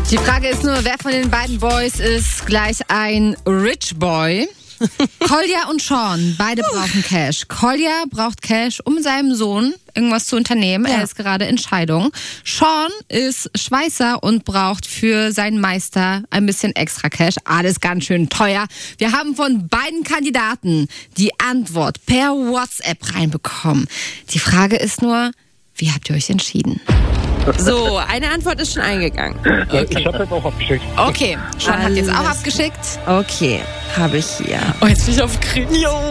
Die Frage ist nur, wer von den beiden Boys ist gleich ein Rich Boy? Kolja und Sean, beide brauchen Cash. Kolja braucht Cash, um seinem Sohn irgendwas zu unternehmen. Ja. Er ist gerade in Scheidung. Sean ist Schweißer und braucht für seinen Meister ein bisschen extra Cash. Alles ganz schön teuer. Wir haben von beiden Kandidaten die Antwort per WhatsApp reinbekommen. Die Frage ist nur, wie habt ihr euch entschieden? So, eine Antwort ist schon eingegangen. Okay. Ich habe jetzt auch abgeschickt. Okay, Sean hat jetzt auch abgeschickt. Okay, habe ich hier. Oh, jetzt bin ich auf Krieg.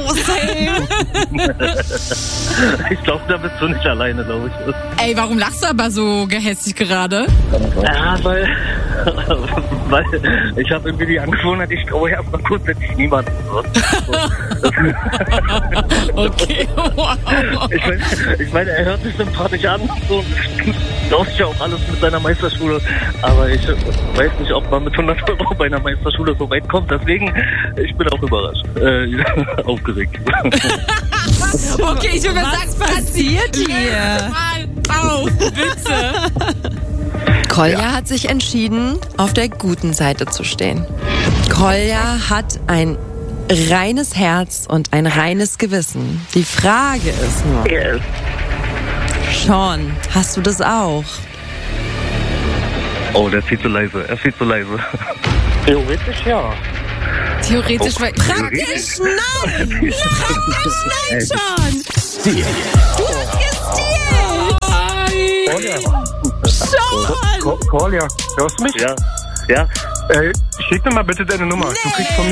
Ich glaube, da bist du nicht alleine, glaube ich. Ey, warum lachst du aber so gehässig gerade? Ja, weil ich habe irgendwie die Angewohnheit, ich traue erstmal grundsätzlich niemanden. Okay, wow. Ich meine, er hört sich sympathisch an. So, läuft ja auch alles mit seiner Meisterschule. Aber ich weiß nicht, ob man mit 100 € bei einer Meisterschule so weit kommt. Deswegen, ich bin auch überrascht. Aufgeregt. Okay, ich will mal sagen, was passiert hier? Auf, bitte. Kolja hat sich entschieden, auf der guten Seite zu stehen. Kolja hat ein reines Herz und ein reines Gewissen. Die Frage ist nur, Yes. Sean, hast du das auch? Oh, der ist viel zu leise. Er ist viel zu leise. Theoretisch ja. Theoretisch, weil... Praktisch nein! Praktisch nein, Sean! Stil. Du hast gestealt! Sean! Kolja, hörst du mich? Ja. Ja. Schick mir mal bitte deine Nummer. Du kriegst von mir